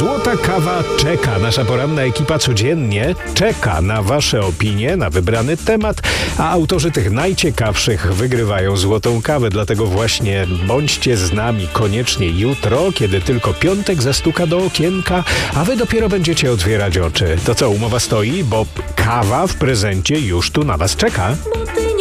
Złota kawa czeka. Nasza poranna ekipa codziennie czeka na wasze opinie na wybrany temat, a autorzy tych najciekawszych wygrywają złotą kawę. Dlatego właśnie bądźcie z nami koniecznie jutro, kiedy tylko piątek zastuka do okienka, a wy dopiero będziecie otwierać oczy. To co, umowa stoi? Bo kawa w prezencie już tu na was czeka.